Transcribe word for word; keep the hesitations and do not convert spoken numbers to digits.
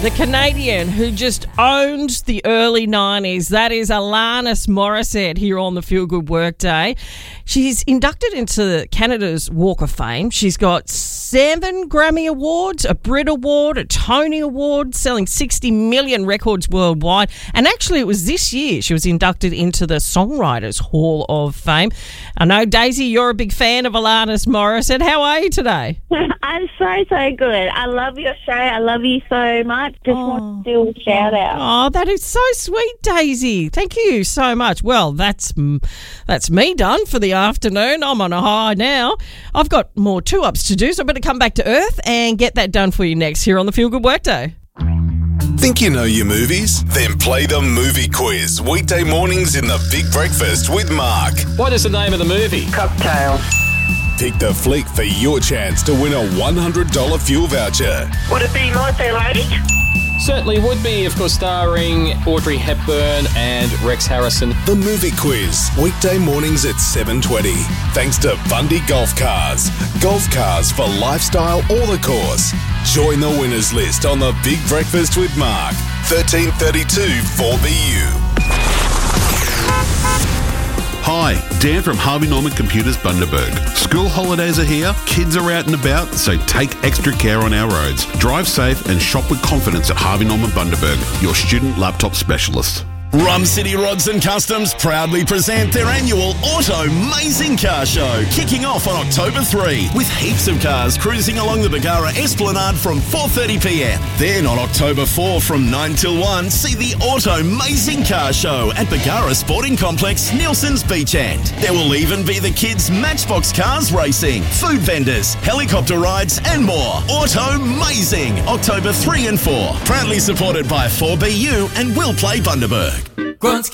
The Canadian who just owned the early nineties. That is Alanis Morissette here on the Feel Good Workday. She's inducted into Canada's Walk of Fame. She's got seven Grammy Awards, a Brit Award, a Tony Award, selling sixty million records worldwide. And actually it was this year she was inducted into the Songwriters Hall of Fame. I know, Daisy, you're a big fan of Alanis Morissette. How are you today? I'm so, so good. I love your show. I love you so much. Just Oh. want to do a shout out. Oh, that is so sweet, Daisy. Thank you so much. Well, that's mm, that's me done for the afternoon. I'm on a high now. I've got more two-ups to do, so I better come back to earth and get that done for you next here on the Feel Good Workday. Think you know your movies? Then play the movie quiz weekday mornings in the Big Breakfast with Mark. What is the name of the movie? Cocktail. Pick the flick for your chance to win a one hundred dollars fuel voucher. Would it be My Fair Lady? Certainly would be, of course, starring Audrey Hepburn and Rex Harrison. The movie quiz weekday mornings at seven twenty. Thanks to Bundy Golf Cars. Golf cars for lifestyle or the course. Join the winners list on the Big Breakfast with Mark. thirteen thirty-two four B U. Hi, Dan from Harvey Norman Computers Bundaberg. School holidays are here, kids are out and about, so take extra care on our roads. Drive safe and shop with confidence at Harvey Norman Bundaberg, your student laptop specialist. Rum City Rods and Customs proudly present their annual Auto Mazing Car Show, kicking off on October third, with heaps of cars cruising along the Bargara Esplanade from four thirty p m. Then on October fourth from nine till one, see the Auto Mazing Car Show at Bargara Sporting Complex, Nielsen's Beach End. There will even be the kids' Matchbox Cars racing, food vendors, helicopter rides and more. Auto Mazing, October third and fourth. Proudly supported by four B U and Will Play Bundaberg.